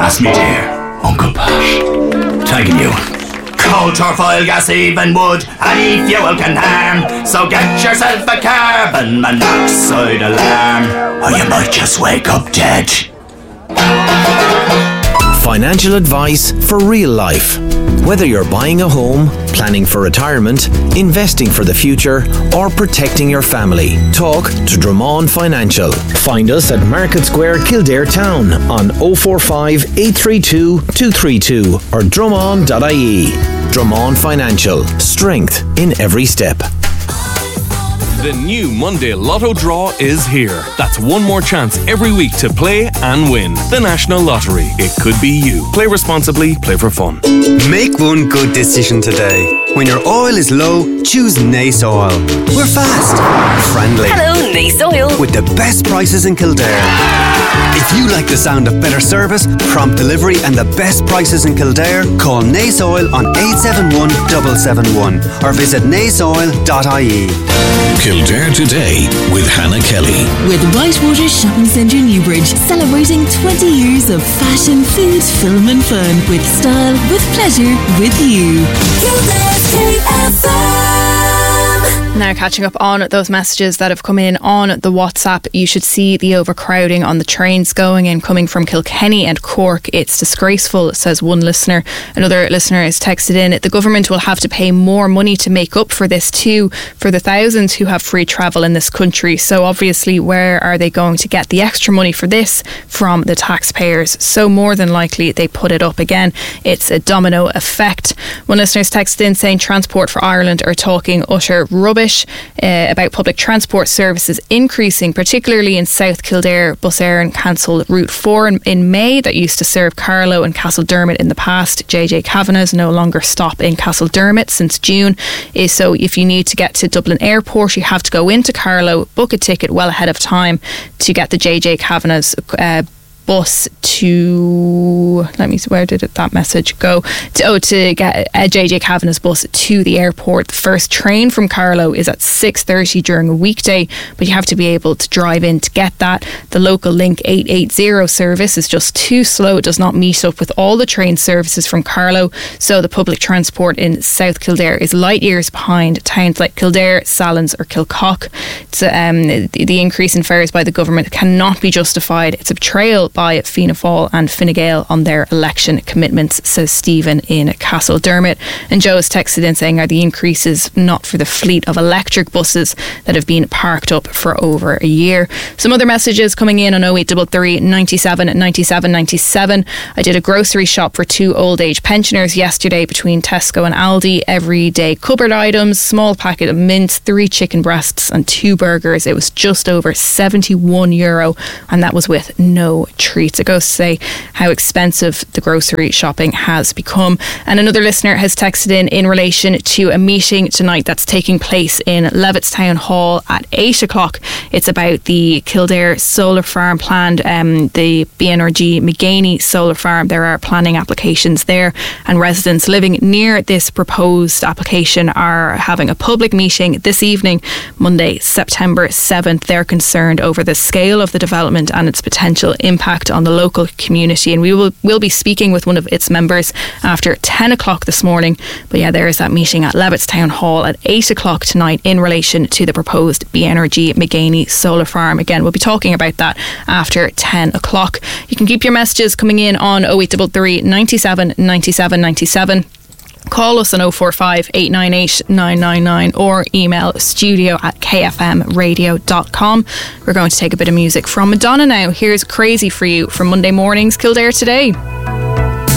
Ask me dear, Uncle Pat. Thanking you. Coal, turfoil, gas, even wood, any fuel can harm. So get yourself a carbon monoxide alarm, or you might just wake up dead. Financial advice for real life. Whether you're buying a home, planning for retirement, investing for the future, or protecting your family, talk to Drummond Financial. Find us at Market Square, Kildare Town on 045 832 232 or drummond.ie. Drummond Financial. Strength in every step. The new Monday Lotto draw is here. That's one more chance every week to play and win. The National Lottery. It could be you. Play responsibly, play for fun. Make one good decision today. When your oil is low, choose Nace Oil. We're fast, friendly. Hello, Nace Oil. With the best prices in Kildare. If you like the sound of better service, prompt delivery and the best prices in Kildare, call Nace Oil on 871 771 or visit naceoil.ie. Kildare Today with Hannah Kelly. With Whitewater Shopping Centre Newbridge, celebrating 20 years of fashion, food, film and fun. With style, with pleasure, with you. Kildare KFM. Now catching up on those messages that have come in on the WhatsApp. You should see the overcrowding on the trains going and coming from Kilkenny and Cork. It's disgraceful, says one listener. Another listener has texted in, the government will have to pay more money to make up for this too, for the thousands who have free travel in this country. So obviously, where are they going to get the extra money for this? From the taxpayers. So more than likely they put it up again. It's a domino effect. One listener's texted in saying Transport for Ireland are talking utter rubbish about public transport services increasing, particularly in South Kildare. Bus Éireann cancelled Route 4 in May that used to serve Carlow and Castledermot in the past. JJ Kavanagh's no longer stop in Castledermot since June. So if you need to get to Dublin Airport, you have to go into Carlow, book a ticket well ahead of time to get the JJ Kavanagh's bus to, let me see, where did that message go? To get a JJ Kavanagh's bus to the airport. The first train from Carlow is at 6:30 during a weekday, but you have to be able to drive in to get that. The local Link 880 service is just too slow. It does not meet up with all the train services from Carlow, so the public transport in South Kildare is light years behind towns like Kildare, Sallins or Kilcock. The increase in fares by the government cannot be justified. It's a betrayal by Fianna Fáil and Fine Gael on their election commitments, says Stephen in Castledermot. And Joe has texted in saying, are the increases not for the fleet of electric buses that have been parked up for over a year? Some other messages coming in on 0833 97 97 97. I did a grocery shop for 2 old age pensioners yesterday between Tesco and Aldi. Everyday cupboard items, small packet of mince, 3 chicken breasts and 2 burgers. It was just over €71, and that was with no treats. It goes to say how expensive the grocery shopping has become. And another listener has texted in relation to a meeting tonight that's taking place in Levitts Town Hall at 8 o'clock. It's about the Kildare solar farm planned, the BNRG McGaney solar farm. There are planning applications there, and residents living near this proposed application are having a public meeting this evening, Monday, September 7th. They're concerned over the scale of the development and its potential impact on the local community, and we'll be speaking with one of its members after 10 o'clock this morning. But yeah, there is that meeting at Levitts Town Hall at 8 o'clock tonight in relation to the proposed BNRG McGaney solar farm. Again, we'll be talking about that after 10 o'clock. You can keep your messages coming in on 0833 97 97 97. Call us on 045 898 999 or email studio@kfmradio.com. We're going to take a bit of music from Madonna now. Here's Crazy for You from Monday Morning's Kildare Today.